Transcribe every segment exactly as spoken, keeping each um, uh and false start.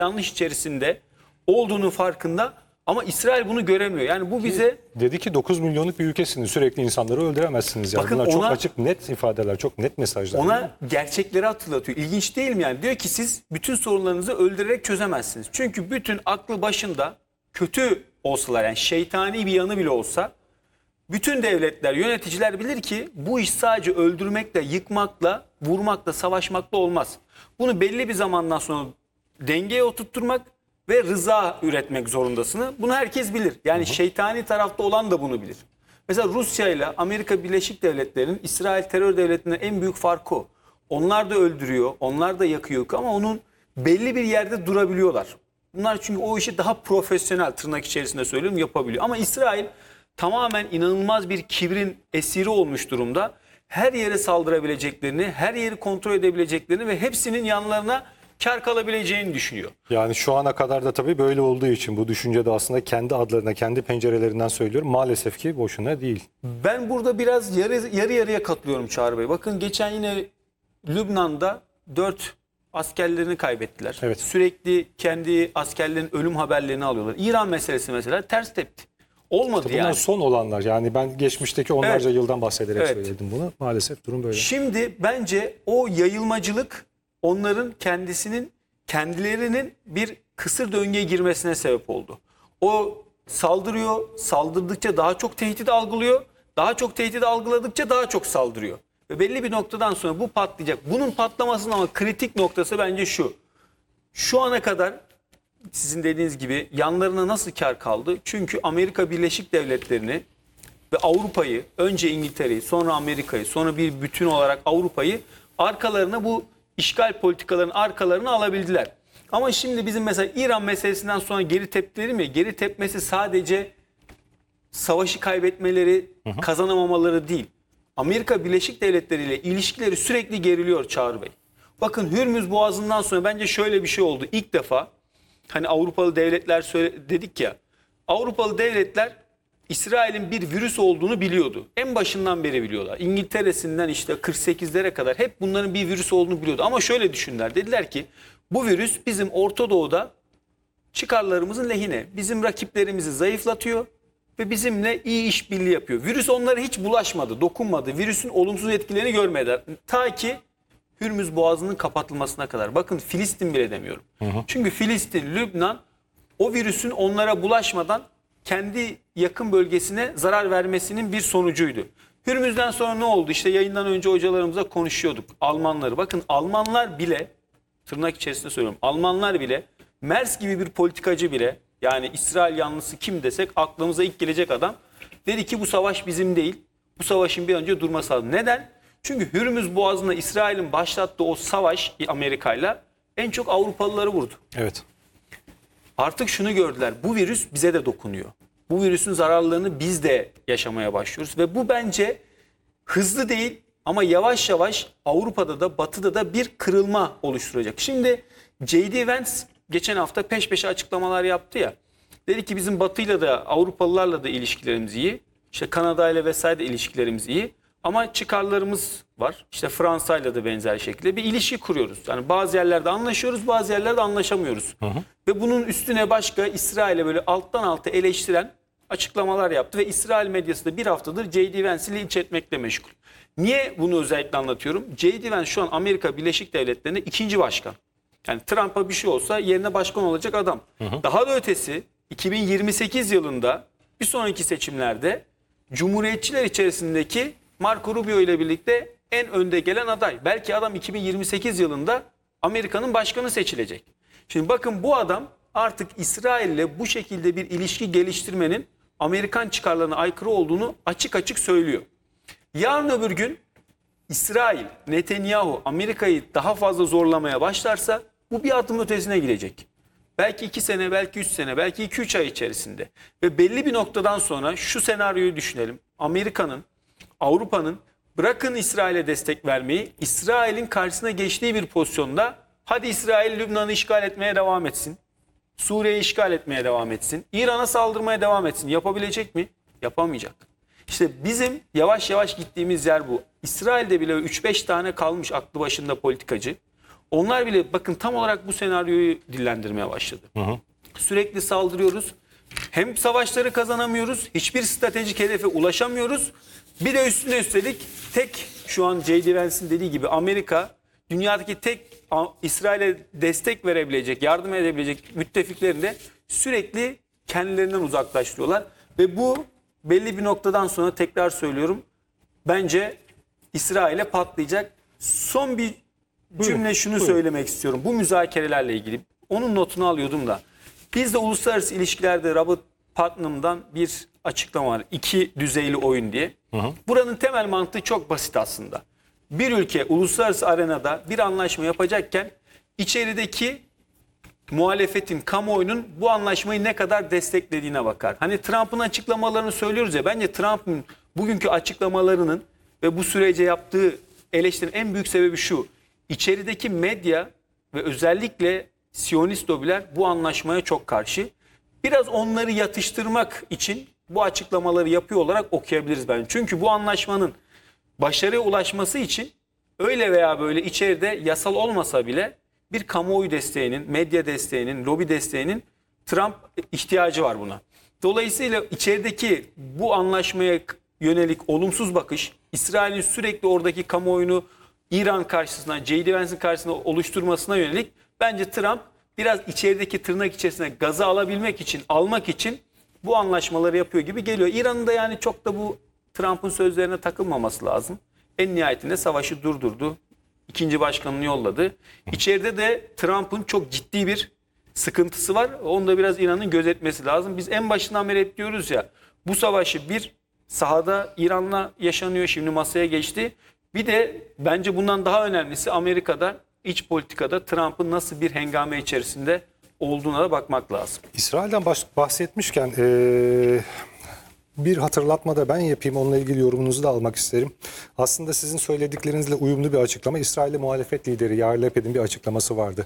yanlış içerisinde olduğunun farkında ama İsrail bunu göremiyor. Yani bu bize... Dedi ki dokuz milyonluk bir ülkesiniz. Sürekli insanları öldüremezsiniz. Yani. Bakın Bunlar çok ona- açık, net ifadeler, çok net mesajlar. Ona gerçekleri hatırlatıyor. İlginç değil mi yani? Diyor ki siz bütün sorunlarınızı öldürerek çözemezsiniz. Çünkü bütün aklı başında kötü olsalar, yani şeytani bir yanı bile olsa, bütün devletler, yöneticiler bilir ki bu iş sadece öldürmekle, yıkmakla, vurmakla, savaşmakla olmaz. Bunu belli bir zamandan sonra dengeye oturtturmak ve rıza üretmek zorundasınız. Bunu herkes bilir. Yani hı hı. şeytani tarafta olan da bunu bilir. Mesela Rusya ile Amerika Birleşik Devletleri'nin İsrail terör devletinden en büyük farkı o. Onlar da öldürüyor, onlar da yakıyor ama onun belli bir yerde durabiliyorlar. Bunlar çünkü o işi daha profesyonel, tırnak içerisinde söylüyorum, yapabiliyor. Ama İsrail tamamen inanılmaz bir kibrin esiri olmuş durumda. Her yere saldırabileceklerini, her yeri kontrol edebileceklerini ve hepsinin yanlarına kar kalabileceğini düşünüyor. Yani şu ana kadar da tabii böyle olduğu için bu düşünce de aslında kendi adlarına, kendi pencerelerinden söylüyorum. Maalesef ki boşuna değil. Ben burada biraz yarı, yarı yarıya katılıyorum Çağrı Bey. Bakın geçen yine Lübnan'da dört askerlerini kaybettiler. Evet. Sürekli kendi askerlerin ölüm haberlerini alıyorlar. İran meselesi mesela ters tepti. Olmadı Bunlar yani. son olanlar. Yani ben geçmişteki onlarca Evet. yıldan bahsederek Evet. söyledim bunu. Maalesef durum böyle. Şimdi bence o yayılmacılık onların kendisinin, kendilerinin bir kısır döngüye girmesine sebep oldu. O saldırıyor, saldırdıkça daha çok tehdit algılıyor. Daha çok tehdit algıladıkça daha çok saldırıyor. Ve belli bir noktadan sonra bu patlayacak. Bunun patlamasının ama kritik noktası bence şu. Şu ana kadar sizin dediğiniz gibi yanlarına nasıl kar kaldı? Çünkü Amerika Birleşik Devletleri'ni ve Avrupa'yı, önce İngiltere'yi, sonra Amerika'yı, sonra bir bütün olarak Avrupa'yı arkalarına, bu işgal politikalarının arkalarına alabildiler. Ama şimdi bizim mesela İran meselesinden sonra geri tepkileri mi? Geri tepmesi sadece savaşı kaybetmeleri, hı hı. kazanamamaları değil. Amerika Birleşik Devletleri ile ilişkileri sürekli geriliyor Çağrı Bey. Bakın Hürmüz Boğazı'ndan sonra bence şöyle bir şey oldu. İlk defa hani Avrupalı devletler söyle, dedik ya. Avrupalı devletler İsrail'in bir virüs olduğunu biliyordu. En başından beri biliyorlar. İngiltere'sinden işte kırk sekizlere kadar hep bunların bir virüs olduğunu biliyordu. Ama şöyle düşündüler. Dediler ki bu virüs bizim Orta Doğu'da çıkarlarımızın lehine. Bizim rakiplerimizi zayıflatıyor ve bizimle iyi işbirliği yapıyor. Virüs onlara hiç bulaşmadı, dokunmadı. Virüsün olumsuz etkilerini görmediler. Ta ki Hürmüz Boğazı'nın kapatılmasına kadar. Bakın Filistin bile demiyorum. Hı hı. Çünkü Filistin, Lübnan o virüsün onlara bulaşmadan kendi yakın bölgesine zarar vermesinin bir sonucuydu. Hürmüz'den sonra ne oldu? İşte yayından önce hocalarımızla konuşuyorduk. Almanları. Bakın Almanlar bile, tırnak içerisinde söylüyorum, Almanlar bile, Merz gibi bir politikacı bile, yani İsrail yanlısı kim desek aklımıza ilk gelecek adam, dedi ki bu savaş bizim değil. Bu savaşın bir önce durması lazım. Neden? Çünkü Hürmüz Boğazı'nda İsrail'in başlattığı o savaş Amerika'yla en çok Avrupalıları vurdu. Evet. Artık şunu gördüler. Bu virüs bize de dokunuyor. Bu virüsün zararlarını biz de yaşamaya başlıyoruz. Ve bu bence hızlı değil ama yavaş yavaş Avrupa'da da Batı'da da bir kırılma oluşturacak. Şimdi J D Vance geçen hafta peş peşe açıklamalar yaptı ya. Dedi ki bizim Batı'yla da Avrupalılarla da ilişkilerimiz iyi. İşte Kanada ile vesaire ilişkilerimiz iyi. Ama çıkarlarımız var. İşte Fransa'yla da benzer şekilde bir ilişki kuruyoruz. Yani bazı yerlerde anlaşıyoruz, bazı yerlerde anlaşamıyoruz. Hı hı. Ve bunun üstüne başka İsrail'e böyle alttan alta eleştiren açıklamalar yaptı. Ve İsrail medyası da bir haftadır J D Vance'i linç etmekle meşgul. Niye bunu özellikle anlatıyorum? J D Vance şu an Amerika Birleşik Devletleri'nde ikinci başkan. Yani Trump'a bir şey olsa yerine başkan olacak adam. Hı hı. Daha da ötesi iki bin yirmi sekiz yılında bir sonraki seçimlerde Cumhuriyetçiler içerisindeki Marco Rubio ile birlikte en önde gelen aday. Belki adam iki bin yirmi sekiz yılında Amerika'nın başkanı seçilecek. Şimdi bakın bu adam artık İsrail'le bu şekilde bir ilişki geliştirmenin Amerikan çıkarlarına aykırı olduğunu açık açık söylüyor. Yarın öbür gün İsrail, Netanyahu Amerika'yı daha fazla zorlamaya başlarsa bu bir adım ötesine gidecek. Belki iki sene, belki üç sene, belki iki üç ay içerisinde. Ve belli bir noktadan sonra şu senaryoyu düşünelim. Amerika'nın, Avrupa'nın bırakın İsrail'e destek vermeyi, İsrail'in karşısına geçtiği bir pozisyonda hadi İsrail Lübnan'ı işgal etmeye devam etsin. Suriye'yi işgal etmeye devam etsin. İran'a saldırmaya devam etsin. Yapabilecek mi? Yapamayacak. İşte bizim yavaş yavaş gittiğimiz yer bu. İsrail'de bile üç beş tane kalmış aklı başında politikacı. Onlar bile bakın tam olarak bu senaryoyu dillendirmeye başladı. Hı hı. Sürekli saldırıyoruz. Hem savaşları kazanamıyoruz, hiçbir stratejik hedefe ulaşamıyoruz. Bir de üstüne üstelik tek şu an J D Vance'in dediği gibi Amerika dünyadaki tek İsrail'e destek verebilecek, yardım edebilecek müttefiklerini de sürekli kendilerinden uzaklaştırıyorlar. Ve bu belli bir noktadan sonra tekrar söylüyorum bence İsrail'e patlayacak. Son bir cümle buyurun, şunu buyurun. söylemek istiyorum. Bu müzakerelerle ilgili onun notunu alıyordum da. Bizde uluslararası ilişkilerde Robert Putnam'dan bir açıklama var. İki düzeyli oyun diye. Hı hı. Buranın temel mantığı çok basit aslında. Bir ülke uluslararası arenada bir anlaşma yapacakken içerideki muhalefetin, kamuoyunun bu anlaşmayı ne kadar desteklediğine bakar. Hani Trump'ın açıklamalarını söylüyoruz ya, bence Trump'ın bugünkü açıklamalarının ve bu sürece yaptığı eleştirinin en büyük sebebi şu. İçerideki medya ve özellikle Siyonist lobiler bu anlaşmaya çok karşı. Biraz onları yatıştırmak için bu açıklamaları yapıyor olarak okuyabiliriz bence. Çünkü bu anlaşmanın başarıya ulaşması için öyle veya böyle içeride yasal olmasa bile bir kamuoyu desteğinin, medya desteğinin, lobi desteğinin Trump ihtiyacı var buna. Dolayısıyla içerideki bu anlaşmaya yönelik olumsuz bakış, İsrail'in sürekli oradaki kamuoyunu İran karşısına, J D Vance'in karşısına oluşturmasına yönelik bence Trump biraz içerideki tırnak içerisine gazı alabilmek için, almak için bu anlaşmaları yapıyor gibi geliyor. İran'ın da yani çok da bu Trump'ın sözlerine takılmaması lazım. En nihayetinde savaşı durdurdu. İkinci başkanını yolladı. İçeride de Trump'ın çok ciddi bir sıkıntısı var. Onu da biraz İran'ın gözetmesi lazım. Biz en başından beri hep diyoruz ya, bu savaşı bir sahada İran'la yaşanıyor, şimdi masaya geçti. Bir de bence bundan daha önemlisi Amerika'da iç politikada Trump'ın nasıl bir hengame içerisinde olduğuna da bakmak lazım. İsrail'den bahsetmişken ee, bir hatırlatma da ben yapayım. Onunla ilgili yorumunuzu da almak isterim. Aslında sizin söylediklerinizle uyumlu bir açıklama. İsrail'de muhalefet lideri Yair Lapid'in bir açıklaması vardı.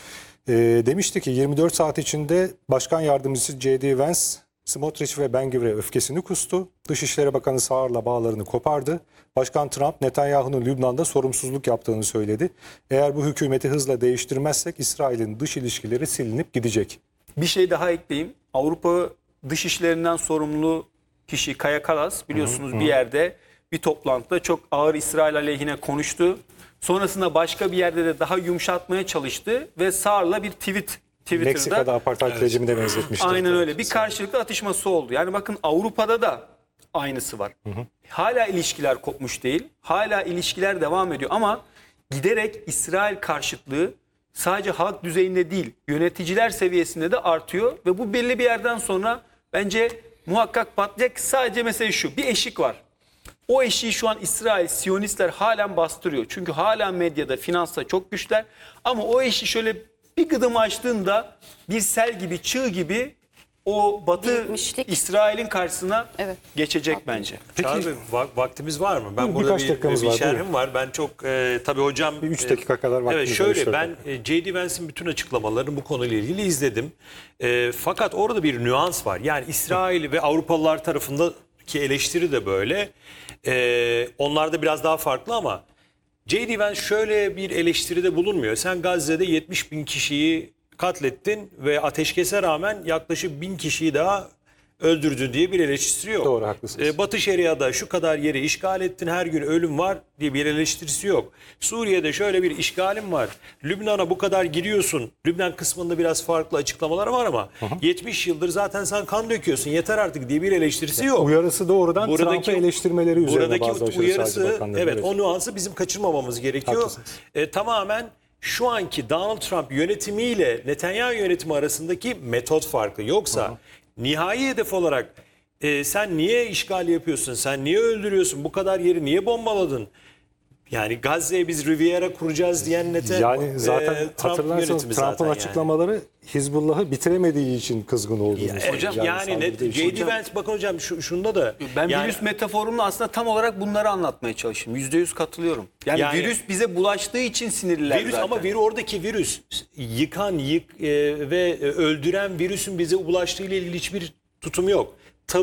E, demişti ki yirmi dört saat içinde Başkan Yardımcısı J D Vance, Smotrich ve Ben-Gvir'e öfkesini kustu. Dışişleri Bakanı Saar'la bağlarını kopardı. Başkan Trump, Netanyahu'nun Lübnan'da sorumsuzluk yaptığını söyledi. Eğer bu hükümeti hızla değiştirmezsek İsrail'in dış ilişkileri silinip gidecek. Bir şey daha ekleyeyim. Avrupa dış işlerinden sorumlu kişi Kaja Kallas biliyorsunuz hı hı. bir yerde bir toplantıda çok ağır İsrail aleyhine konuştu. Sonrasında başka bir yerde de daha yumuşatmaya çalıştı ve Saar'la bir tweet Twitter'da Meksika'da apartheid evet. rejimine benzetmişti. Aynen öyle. Bir karşılıklı atışması oldu. Yani bakın Avrupa'da da aynısı var. Hı hı. Hala ilişkiler kopmuş değil. Hala ilişkiler devam ediyor ama giderek İsrail karşıtlığı sadece halk düzeyinde değil, yöneticiler seviyesinde de artıyor ve bu belli bir yerden sonra bence muhakkak patlayacak. Sadece mesele şu, bir eşik var. O eşiği şu an İsrail, Siyonistler halen bastırıyor. Çünkü hala medyada, finansta çok güçler. Ama o eşiği şöyle bir gıdım açtığında bir sel gibi, çığ gibi o Batı İsrail'in karşısına evet. geçecek Hatta. bence. Peki Çağrı, vaktimiz var mı? Ben Hı, burada bir, bir var, şerhim buyurun. var. Ben çok e, tabii hocam... üç dakika kadar vaktimiz evet, şöyle var. Ben e, J D Vance'in bütün açıklamalarını bu konuyla ilgili izledim. E, fakat orada bir nüans var. Yani İsrail Hı. ve Avrupalılar tarafındaki eleştiri de böyle. E, onlar da biraz daha farklı ama J D Vance şöyle bir eleştiride bulunmuyor. Sen Gazze'de yetmiş bin kişiyi katlettin ve ateşkese rağmen yaklaşık bin kişiyi daha öldürdün diye bir eleştirisi yok. Doğru, haklısınız. Ee, Batı Şeria'da şu kadar yeri işgal ettin, her gün ölüm var diye bir eleştirisi yok. Suriye'de şöyle bir işgalim var. Lübnan'a bu kadar giriyorsun. Lübnan kısmında biraz farklı açıklamaları var ama hı hı. yetmiş yıldır zaten sen kan döküyorsun, yeter artık diye bir eleştirisi yok. Uyarısı doğrudan Trump'ı eleştirmeleri üzerine bazı Buradaki uyarısı evet, evet o nüansı bizim kaçırmamamız gerekiyor. Ee, tamamen şu anki Donald Trump yönetimiyle Netanyahu yönetimi arasındaki metot farkı. Yoksa hı hı. nihai hedef olarak e, sen niye işgal yapıyorsun, sen niye öldürüyorsun, bu kadar yeri niye bombaladın? Yani Gazze'ye biz Riviera kuracağız diyen Netanyahu. Yani zaten e, hatırlarsanız Trump'ın açıklamaları yani. Hizbullah'ı bitiremediği için kızgın olduğunu ya, söylüyor. Hocam yani, yani J D Vance bakın hocam şu, şunda da. Ben yani, virüs metaforumla aslında tam olarak bunları anlatmaya çalışıyorum. yüzde yüz katılıyorum. Yani, yani virüs bize bulaştığı için sinirliler virüs zaten. Ama bir oradaki virüs yıkan yık, e, ve öldüren virüsün bize ulaştığı ile ilgili hiçbir tutum yok. Tavır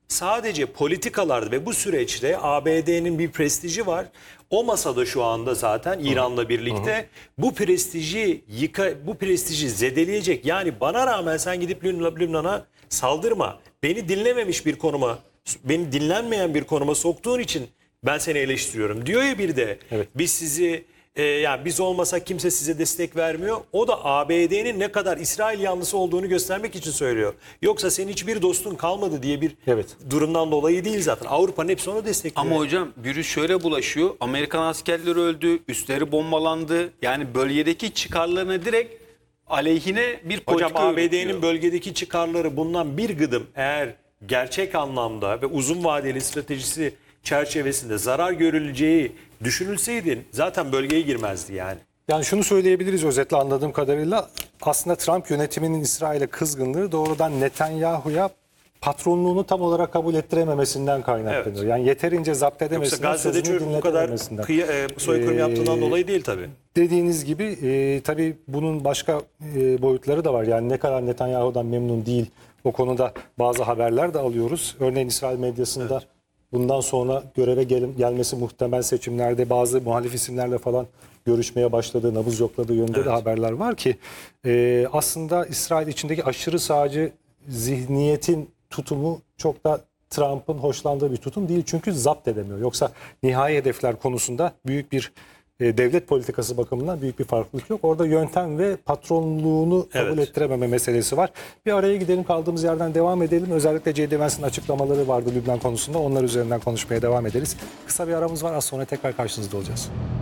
Sadece politikalarda ve bu süreçte A B D'nin bir prestiji var. O masada şu anda zaten İran'la birlikte bu prestiji yıka, bu prestiji zedeleyecek. Yani bana rağmen sen gidip Lübnan- Lübnan'a saldırma. Beni dinlememiş bir konuma, beni dinlenmeyen bir konuma soktuğun için ben seni eleştiriyorum diyor ya bir de. Evet. Biz sizi e, yani biz olmasak kimse size destek vermiyor. O da A B D'nin ne kadar İsrail yanlısı olduğunu göstermek için söylüyor. Yoksa senin hiçbir dostun kalmadı diye bir Evet. durumdan dolayı değil zaten. Avrupa'nın hepsi onu destekliyor. Ama hocam virüs şöyle bulaşıyor. Amerikan askerleri öldü, üsleri bombalandı. Yani bölgedeki çıkarlarına direkt aleyhine bir politika Hocam A B D'nin yürütüyor. bölgedeki çıkarları bundan bir gıdım eğer gerçek anlamda ve uzun vadeli stratejisi çerçevesinde zarar görüleceği düşünülseydi zaten bölgeye girmezdi yani. Yani şunu söyleyebiliriz özetle anladığım kadarıyla. Aslında Trump yönetiminin İsrail'e kızgınlığı doğrudan Netanyahu'ya patronluğunu tam olarak kabul ettirememesinden kaynaklanıyor. Evet. Yani yeterince zapt Yoksa edemesinden, Gazze'de sözünü çocuk bu kadar dinletememesinden. kıya, e, soykırım Ee, yaptığından dolayı değil tabii. Dediğiniz gibi e, tabii bunun başka e, boyutları da var. Yani ne kadar Netanyahu'dan memnun değil o konuda bazı haberler de alıyoruz. Örneğin İsrail medyasında Evet. bundan sonra göreve gel- gelmesi muhtemel seçimlerde bazı muhalif isimlerle falan görüşmeye başladığı, nabız yokladığı yönde Evet. de haberler var ki e, aslında İsrail içindeki aşırı sağcı zihniyetin tutumu çok da Trump'ın hoşlandığı bir tutum değil. Çünkü zapt edemiyor. Yoksa nihai hedefler konusunda büyük bir e, devlet politikası bakımından büyük bir farklılık yok. Orada yöntem ve patronluğunu kabul Evet. ettirememe meselesi var. Bir araya gidelim, kaldığımız yerden devam edelim. Özellikle J D Vance'in açıklamaları vardı Lübnan konusunda. Onlar üzerinden konuşmaya devam ederiz. Kısa bir aramız var. Az sonra tekrar karşınızda olacağız.